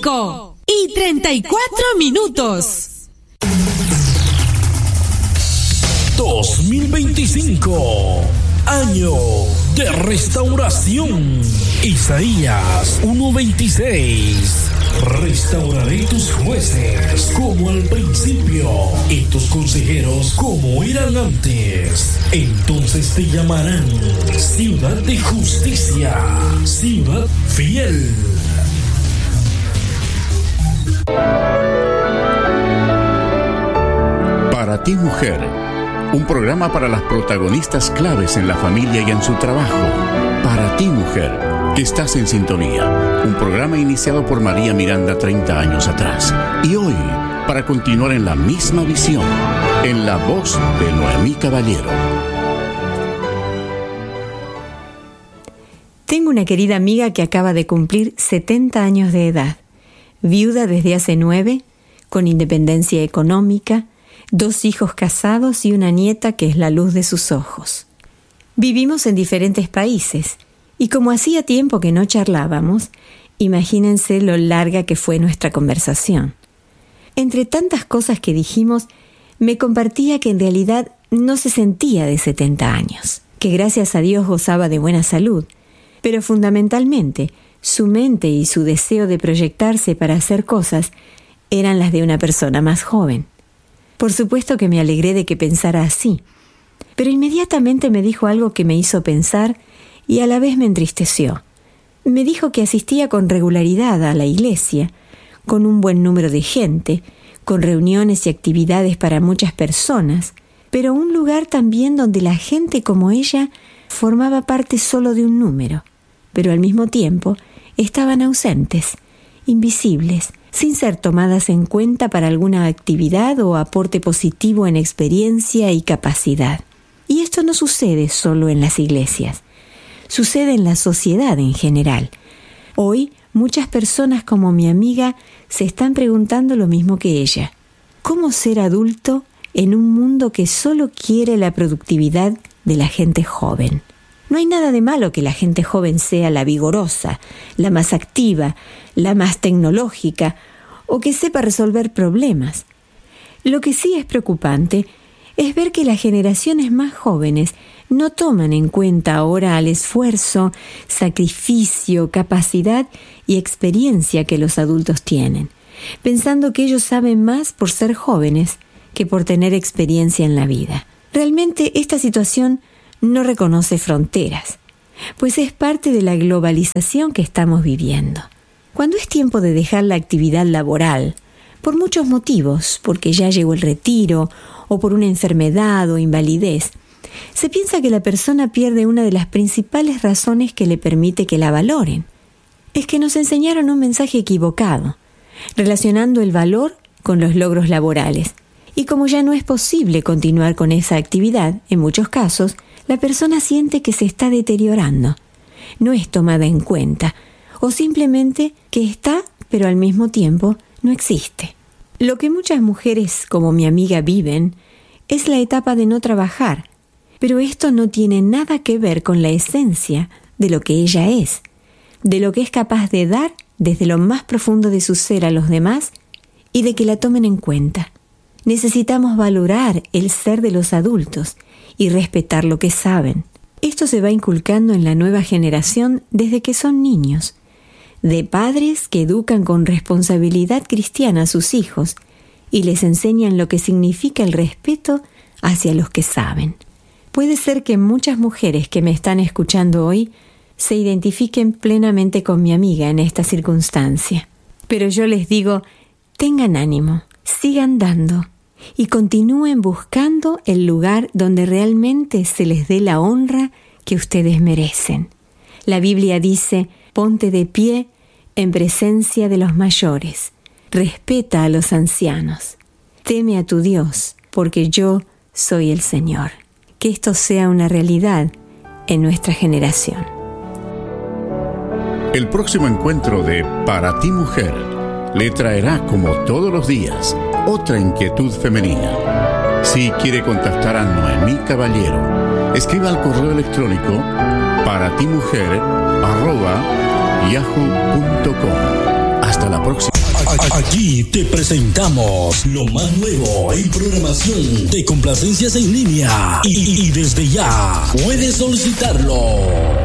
5:34. 2025, año de restauración. Isaías 1:26. Restauraré tus jueces como al principio y tus consejeros como eran antes. Entonces te llamarán ciudad de justicia, ciudad fiel. Para ti, mujer, un programa para las protagonistas claves en la familia y en su trabajo. Para ti, mujer, que estás en sintonía. Un programa iniciado por María Miranda 30 años atrás. Y hoy, para continuar en la misma visión, en la voz de Noemí Caballero. Tengo una querida amiga que acaba de cumplir 70 años de edad. Viuda desde hace 9, con independencia económica, 2 hijos casados y una nieta que es la luz de sus ojos. Vivimos en diferentes países y como hacía tiempo que no charlábamos, imagínense lo larga que fue nuestra conversación. Entre tantas cosas que dijimos, me compartía que en realidad no se sentía de 70 años, que gracias a Dios gozaba de buena salud, pero fundamentalmente su mente y su deseo de proyectarse para hacer cosas eran las de una persona más joven. Por supuesto que me alegré de que pensara así, pero inmediatamente me dijo algo que me hizo pensar y a la vez me entristeció. Me dijo que asistía con regularidad a la iglesia, con un buen número de gente, con reuniones y actividades para muchas personas, pero un lugar también donde la gente como ella formaba parte solo de un número, pero al mismo tiempo estaban ausentes, invisibles, sin ser tomadas en cuenta para alguna actividad o aporte positivo en experiencia y capacidad. Y esto no sucede solo en las iglesias, sucede en la sociedad en general. Hoy, muchas personas como mi amiga se están preguntando lo mismo que ella. ¿Cómo ser adulto en un mundo que solo quiere la productividad de la gente joven? No hay nada de malo que la gente joven sea la vigorosa, la más activa, la más tecnológica o que sepa resolver problemas. Lo que sí es preocupante es ver que las generaciones más jóvenes no toman en cuenta ahora al esfuerzo, sacrificio, capacidad y experiencia que los adultos tienen, pensando que ellos saben más por ser jóvenes que por tener experiencia en la vida. Realmente esta situación no reconoce fronteras, pues es parte de la globalización que estamos viviendo. Cuando es tiempo de dejar la actividad laboral, por muchos motivos, porque ya llegó el retiro, o por una enfermedad o invalidez, se piensa que la persona pierde una de las principales razones que le permite que la valoren. Es que nos enseñaron un mensaje equivocado, relacionando el valor con los logros laborales. Y como ya no es posible continuar con esa actividad, en muchos casos, la persona siente que se está deteriorando, no es tomada en cuenta, o simplemente que está, pero al mismo tiempo no existe. Lo que muchas mujeres como mi amiga viven es la etapa de no trabajar, pero esto no tiene nada que ver con la esencia de lo que ella es, de lo que es capaz de dar desde lo más profundo de su ser a los demás y de que la tomen en cuenta. Necesitamos valorar el ser de los adultos y respetar lo que saben. Esto se va inculcando en la nueva generación desde que son niños, de padres que educan con responsabilidad cristiana a sus hijos y les enseñan lo que significa el respeto hacia los que saben. Puede ser que muchas mujeres que me están escuchando hoy se identifiquen plenamente con mi amiga en esta circunstancia, pero yo les digo, tengan ánimo, sigan dando y continúen buscando el lugar donde realmente se les dé la honra que ustedes merecen. La Biblia dice, ponte de pie en presencia de los mayores, respeta a los ancianos, teme a tu Dios, porque yo soy el Señor. Que esto sea una realidad en nuestra generación. El próximo encuentro de Para ti, mujer, le traerá, como todos los días, otra inquietud femenina. Si quiere contactar a Noemí Caballero, escriba al correo electrónico paratimujer@yahoo.com. Hasta la próxima. Aquí te presentamos lo más nuevo en programación de complacencias en línea y desde ya puedes solicitarlo.